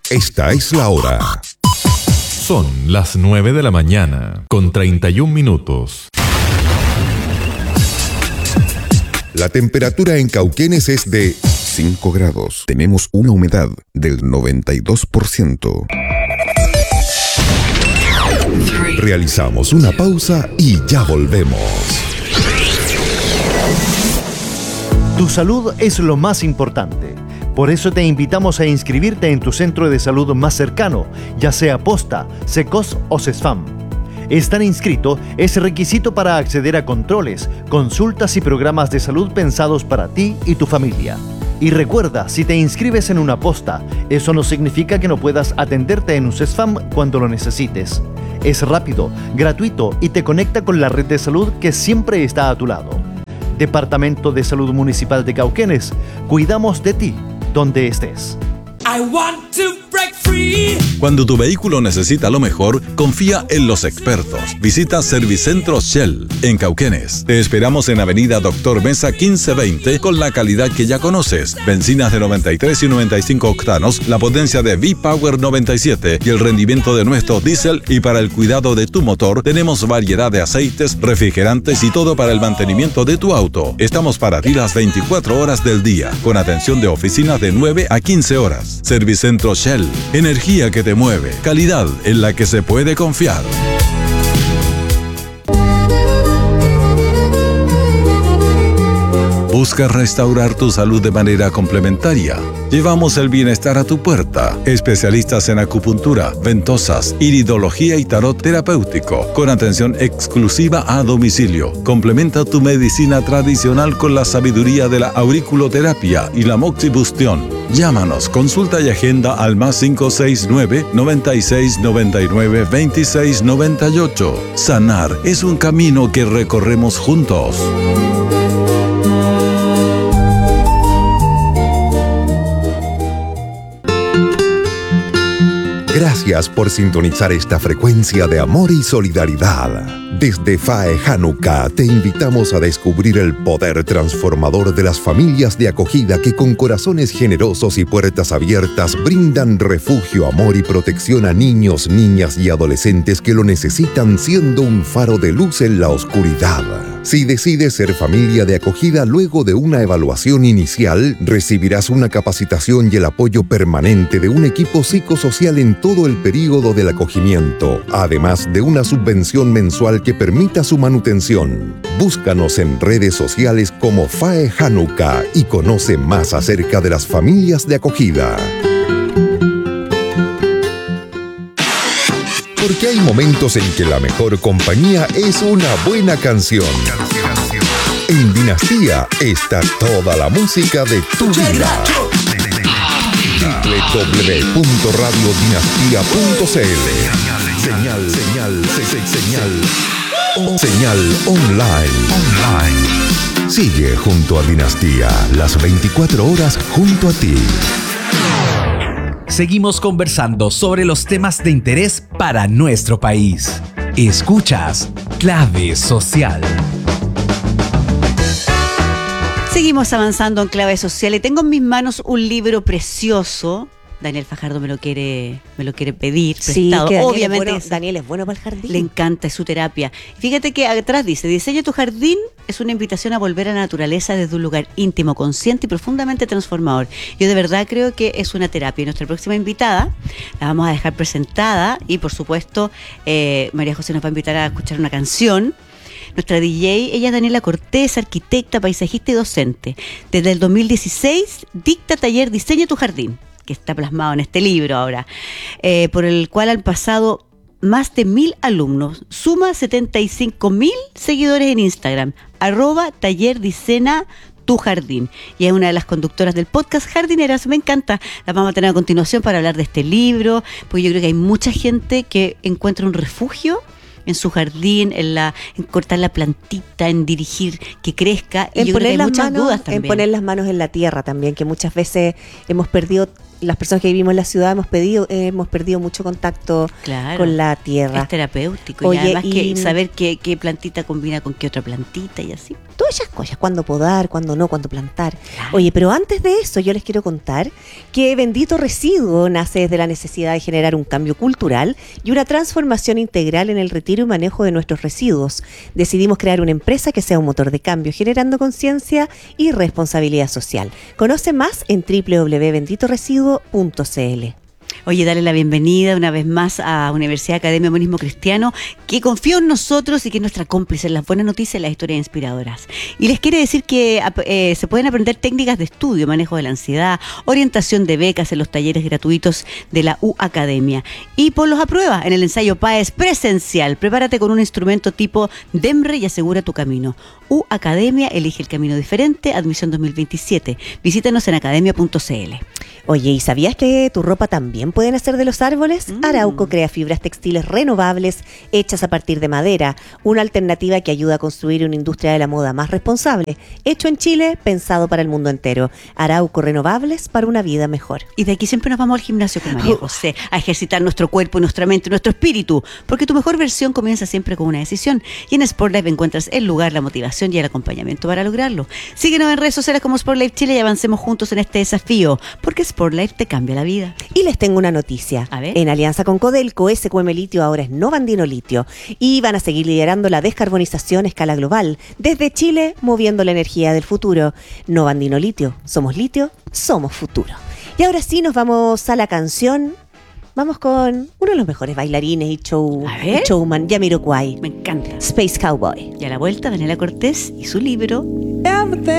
Esta es la hora. Son las 9 de la mañana, con 31 minutos. La temperatura en Cauquenes es de 5 grados. Tenemos una humedad del 92%. Realizamos una pausa y ya volvemos. Tu salud es lo más importante. Por eso te invitamos a inscribirte en tu centro de salud más cercano, ya sea Posta, SECOS o CESFAM. Estar inscrito es requisito para acceder a controles, consultas y programas de salud pensados para ti y tu familia. Y recuerda, si te inscribes en una Posta, eso no significa que no puedas atenderte en un CESFAM cuando lo necesites. Es rápido, gratuito y te conecta con la red de salud que siempre está a tu lado. Departamento de Salud Municipal de Cauquenes, cuidamos de ti, donde estés. I want to break free. Cuando tu vehículo necesita lo mejor, confía en los expertos. Visita Servicentro Shell en Cauquenes. Te esperamos en Avenida Doctor Mesa 1520 con la calidad que ya conoces. Bencinas de 93 y 95 octanos, la potencia de V-Power 97 y el rendimiento de nuestro diésel. Y para el cuidado de tu motor, tenemos variedad de aceites, refrigerantes y todo para el mantenimiento de tu auto. Estamos para ti las 24 horas del día, con atención de oficinas de 9 a 15 horas. Servicentro Shell. Energía que te mueve. Calidad en la que se puede confiar. ¿Buscas restaurar tu salud de manera complementaria? Llevamos el bienestar a tu puerta. Especialistas en acupuntura, ventosas, iridología y tarot terapéutico, con atención exclusiva a domicilio. Complementa tu medicina tradicional con la sabiduría de la auriculoterapia y la moxibustión. Llámanos, consulta y agenda al +569 96 99 26 98. Sanar es un camino que recorremos juntos. Gracias por sintonizar esta frecuencia de amor y solidaridad. Desde FAE Hanukkah te invitamos a descubrir el poder transformador de las familias de acogida que con corazones generosos y puertas abiertas brindan refugio, amor y protección a niños, niñas y adolescentes que lo necesitan, siendo un faro de luz en la oscuridad. Si decides ser familia de acogida, luego de una evaluación inicial, recibirás una capacitación y el apoyo permanente de un equipo psicosocial en todo el período del acogimiento, además de una subvención mensual que permita su manutención. Búscanos en redes sociales como FAE Hanukkah y conoce más acerca de las familias de acogida. Porque hay momentos en que la mejor compañía es una buena canción. En Dinastía está toda la música de tu vida. www.radiodinastia.cl. Señal online. Sigue junto a Dinastía, las 24 horas junto a ti. Seguimos conversando sobre los temas de interés para nuestro país. Escuchas Clave Social. Seguimos avanzando en Clave Social y tengo en mis manos un libro precioso. Daniel Fajardo me lo quiere pedir prestado. Sí, obviamente Daniel es bueno para el jardín. Le encanta su terapia. Fíjate que atrás dice: diseña tu jardín es una invitación a volver a la naturaleza desde un lugar íntimo, consciente y profundamente transformador. Yo de verdad creo que es una terapia. Y nuestra próxima invitada la vamos a dejar presentada y por supuesto María José nos va a invitar a escuchar una canción. Nuestra DJ, ella es Daniela Cortés, arquitecta, paisajista y docente. Desde el 2016 dicta taller Diseña tu Jardín, que está plasmado en este libro ahora, por el cual han pasado más de 1.000 alumnos. Suma 75.000 seguidores en Instagram, @taller Diseña tu Jardín. Y es una de las conductoras del podcast Jardineras. Me encanta. La vamos a tener a continuación para hablar de este libro, porque yo creo que hay mucha gente que encuentra un refugio en su jardín, en cortar la plantita, en dirigir que crezca. Y en yo creo que hay muchas dudas también. En poner las manos en la tierra también, que muchas veces hemos perdido las personas que vivimos en la ciudad hemos perdido mucho contacto con la tierra. Es terapéutico. Oye, y además que saber qué plantita combina con qué otra plantita y así. Todas esas cosas, cuándo podar, cuándo no, cuándo plantar. Oye, pero antes de eso yo les quiero contar que Bendito Residuo nace desde la necesidad de generar un cambio cultural y una transformación integral en el retiro y manejo de nuestros residuos. Decidimos crear una empresa que sea un motor de cambio, generando conciencia y responsabilidad social. Conoce más en www.benditoresiduo.cl. Oye, darle la bienvenida una vez más a Universidad Academia Humanismo Cristiano, que confió en nosotros y que es nuestra cómplice en las buenas noticias y las historias inspiradoras. Y les quiere decir que se pueden aprender técnicas de estudio, manejo de la ansiedad, orientación de becas en los talleres gratuitos de la U Academia. Y ponlos a prueba en el ensayo PAES presencial. Prepárate con un instrumento tipo DEMRE y asegura tu camino. U Academia, elige el camino diferente, admisión 2027. Visítanos en academia.cl. Oye, ¿y sabías que tu ropa también pueden hacer de los árboles? Arauco crea fibras textiles renovables hechas a partir de madera, una alternativa que ayuda a construir una industria de la moda más responsable. Hecho en Chile, pensado para el mundo entero. Arauco, renovables para una vida mejor. Y de aquí siempre nos vamos al gimnasio con María José, a ejercitar nuestro cuerpo, nuestra mente, nuestro espíritu, porque tu mejor versión comienza siempre con una decisión. Y en SportLife encuentras el lugar, la motivación y el acompañamiento para lograrlo. Síguenos en redes sociales como SportLife Chile y avancemos juntos en este desafío, porque SportLife te cambia la vida. Y les tengo una noticia. A ver. En alianza con Codelco, SQM Litio ahora es Novandino Litio y van a seguir liderando la descarbonización a escala global. Desde Chile, moviendo la energía del futuro. Novandino Litio. Somos litio, somos futuro. Y ahora sí nos vamos a la canción. Vamos con uno de los mejores bailarines y showman, Jamiroquai. Me encanta. Space Cowboy. Y a la vuelta, Daniela Cortés y su libro Everything